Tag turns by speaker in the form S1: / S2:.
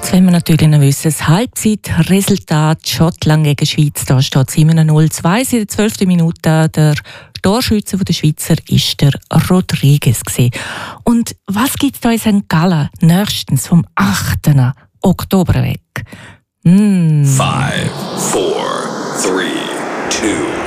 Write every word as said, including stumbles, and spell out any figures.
S1: Jetzt wollen wir natürlich noch wissen, das Halbzeitresultat Schottland gegen Schweiz, da steht es immer null zu zwei. In der zwölften Minute der Torschütze der Schweizer ist der Rodriguez gewesen. Und was gibt es da in Sankt Gallen nächstens vom achten Oktober weg? Mm.
S2: Five, four, three, two